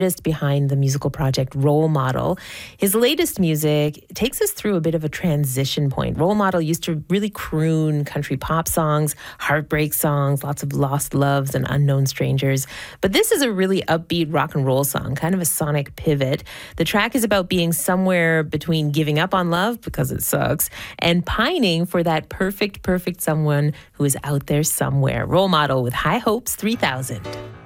artist behind the musical project Role Model. His latest music takes us through a bit of a transition point. Role Model used to really croon country pop songs, heartbreak songs, lots of lost loves and unknown strangers. But this is a really upbeat rock and roll song, kind of a sonic pivot. The track is about being somewhere between giving up on love because it sucks and pining for that perfect someone who is out there somewhere. Role Model with High Hopes 3000.